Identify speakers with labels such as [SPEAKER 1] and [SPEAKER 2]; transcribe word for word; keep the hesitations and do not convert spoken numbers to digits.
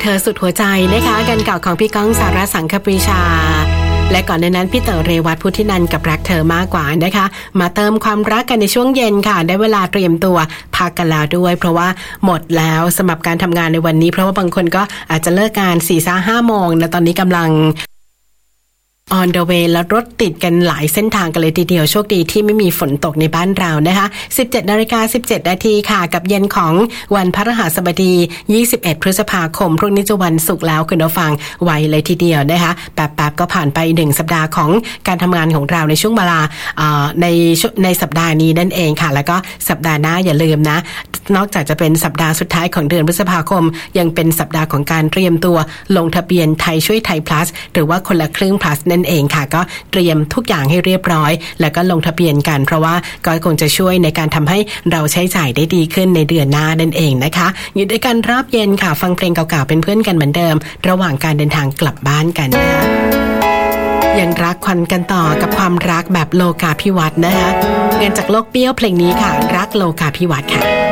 [SPEAKER 1] เธอสุดหัวใจนะคะกันเก่าของพี่ก้องสารสังคปรีชาและก่อนในนั้นพี่เต๋อเรวัตพุทธินันท์กับรักเธอมากกว่านะคะมาเติมความรักกันในช่วงเย็นค่ะได้เวลาเตรียมตัวพักกันแล้วด้วยเพราะว่าหมดแล้วสำหรับการทำงานในวันนี้เพราะว่าบางคนก็อาจจะเลิกงาน สี่ถึงห้า โมงและตอนนี้กำลังon the way แล้วรถติดกันหลายเส้นทางกันเลยทีเดียวโชคดีที่ไม่มีฝนตกในบ้านเรานะคะ สิบเจ็ดนาฬิกาสิบเจ็ดนาทีค่ะกับเย็นของวันพฤหัสบดียี่สิบเอ็ดพฤษภาคมพรุ่งนี้จะวันศุกร์แล้วคุณผู้ฟังไวเลยทีเดียวนะคะแป๊บๆก็ผ่านไปหนึ่งสัปดาห์ของการทำงานของเราในช่วงเวลาในในสัปดาห์นี้นั่นเองค่ะแล้วก็สัปดาห์หน้าอย่าลืมนะนอกจากจะเป็นสัปดาห์สุดท้ายของเดือนพฤษภาคมยังเป็นสัปดาห์ของการเตรียมตัวลงทะเบียนไทยช่วยไทย plus หรือว่าคนละครึ่ง plus นั่นเองค่ะก็เตรียมทุกอย่างให้เรียบร้อยแล้วก็ลงทะเบียนกันเพราะว่าก็คงจะช่วยในการทำให้เราใช้จ่ายได้ดีขึ้นในเดือนหน้านั่นเองนะคะอยู่ด้วยกันรอบเย็นค่ะฟังเพลงเก่าๆเป็นเพื่อนกันเหมือนเดิมระหว่างการเดินทางกลับบ้านกันนะคะยังรักควันกันต่อกับความรักแบบโลกาภิวัตน์นะคะเงินจากโลกเปี้ยวเพลงนี้ค่ะรักโลกาภิวัตน์ค่ะ